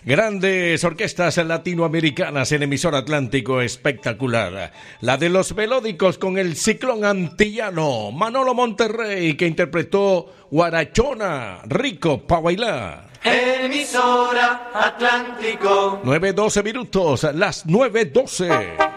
Grandes orquestas latinoamericanas en emisor Atlántico, espectacular. La de los melódicos con el Ciclón Antillano, Manolo Monterrey, que interpretó Guarachona, rico pa' bailar. Emisora Atlántico. 9:12 minutos, las 9:12.